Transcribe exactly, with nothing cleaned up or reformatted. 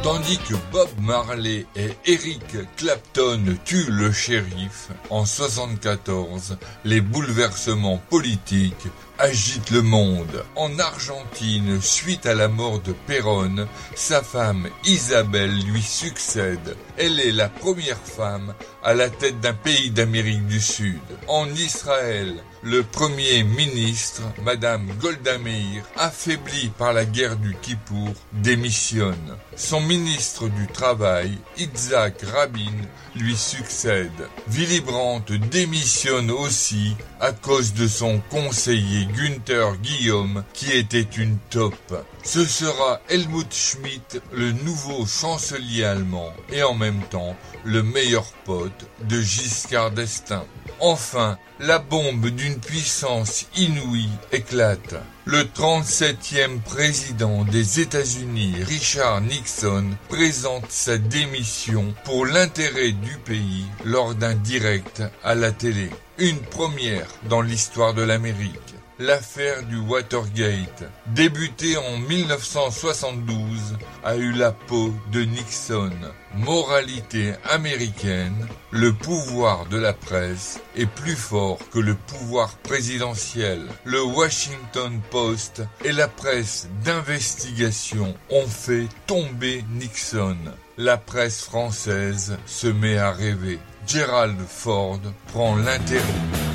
Tandis que Bob Marley et Eric Clapton tuent le shérif en soixante-quatorze, les bouleversements politiques agitent le monde. En Argentine, suite à la mort de Perón, sa femme Isabelle lui succède. Elle est la première femme à la tête d'un pays d'Amérique du Sud. En Israël, le premier ministre, Madame Golda Meir, affaibli par la guerre du Kippour, démissionne. Son ministre du Travail, Yitzhak Rabin, lui succède. Willy Brandt démissionne aussi à cause de son conseiller Günther Guillaume, qui était une taupe. Ce sera Helmut Schmidt, le nouveau chancelier allemand, et en même temps le meilleur pote de Giscard d'Estaing. Enfin, la bombe d'une puissance inouïe éclate. Le trente-septième président des États-Unis, Richard Nixon, présente sa démission pour l'intérêt du pays lors d'un direct à la télé. Une première dans l'histoire de l'Amérique. L'affaire du Watergate, débutée en mille neuf cent soixante-douze, a eu la peau de Nixon. Moralité américaine, le pouvoir de la presse est plus fort que le pouvoir présidentiel. Le Washington Post et la presse d'investigation ont fait tomber Nixon. La presse française se met à rêver. Gerald Ford prend l'intérim.